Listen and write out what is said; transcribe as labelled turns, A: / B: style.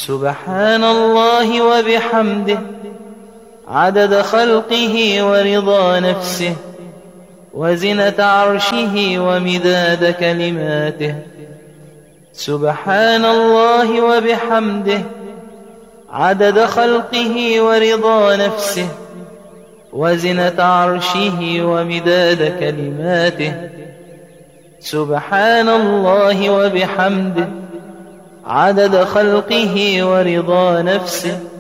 A: سبحان الله وبحمده عدد خلقه ورضا نفسه وزنة عرشه ومداد كلماته. سبحان الله وبحمده عدد خلقه ورضا نفسه وزنة عرشه ومداد كلماته. سبحان الله وبحمده عدد خلقه ورضا نفسه